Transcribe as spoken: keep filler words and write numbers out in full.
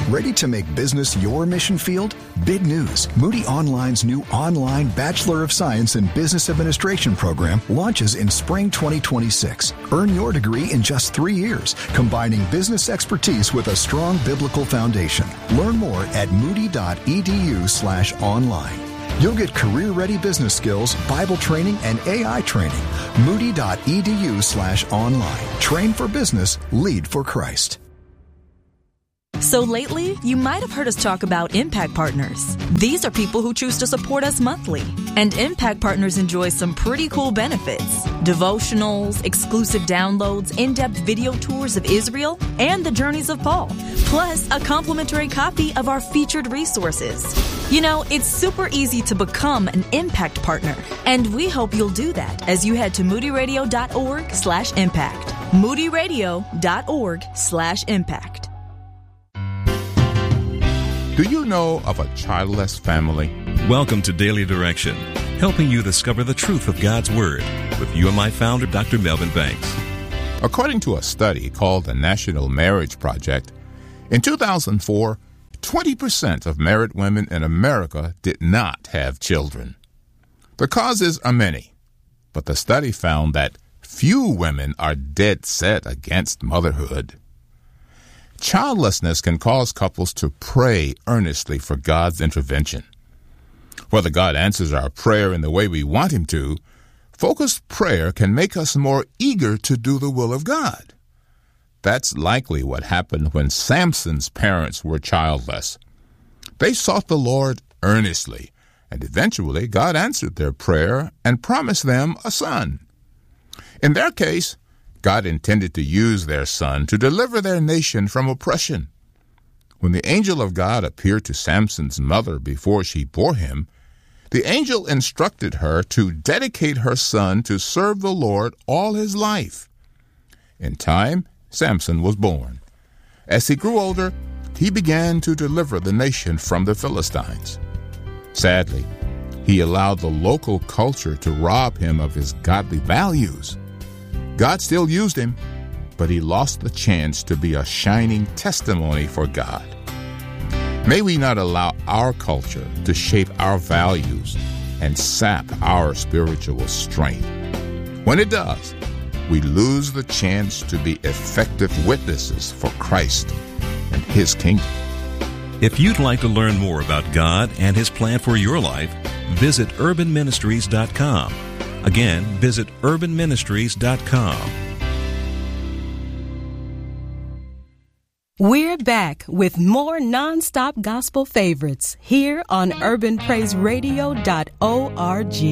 Ready to make business your mission field? Big news. Moody Online's new online Bachelor of Science in Business Administration program launches in spring twenty twenty-six. Earn your degree in just three years, combining business expertise with a strong biblical foundation. Learn more at moody.edu slash online. You'll get career-ready business skills, Bible training, and A I training. Moody.edu slash online. Train for business, lead for Christ. So lately, you might have heard us talk about Impact Partners. These are people who choose to support us monthly. And Impact Partners enjoy some pretty cool benefits. Devotionals, exclusive downloads, in-depth video tours of Israel, and the journeys of Paul. Plus, a complimentary copy of our featured resources. You know, it's super easy to become an Impact Partner. And we hope you'll do that as you head to moodyradio.org slash impact. moodyradio.org slash impact. Do you know of a childless family? Welcome to Daily Direction, helping you discover the truth of God's Word with U M I founder Doctor Melvin Banks. According to a study called the National Marriage Project, in two thousand four, twenty percent of married women in America did not have children. The causes are many, but the study found that few women are dead set against motherhood. Childlessness can cause couples to pray earnestly for God's intervention. Whether God answers our prayer in the way we want Him to, focused prayer can make us more eager to do the will of God. That's likely what happened when Samson's parents were childless. They sought the Lord earnestly, and eventually God answered their prayer and promised them a son. In their case, God intended to use their son to deliver their nation from oppression. When the angel of God appeared to Samson's mother before she bore him, the angel instructed her to dedicate her son to serve the Lord all his life. In time, Samson was born. As he grew older, he began to deliver the nation from the Philistines. Sadly, he allowed the local culture to rob him of his godly values. God still used him, but he lost the chance to be a shining testimony for God. May we not allow our culture to shape our values and sap our spiritual strength. When it does, we lose the chance to be effective witnesses for Christ and His kingdom. If you'd like to learn more about God and His plan for your life, visit urban ministries dot com. Again, visit urban ministries dot com. We're back with more nonstop gospel favorites here on urban praise radio dot org.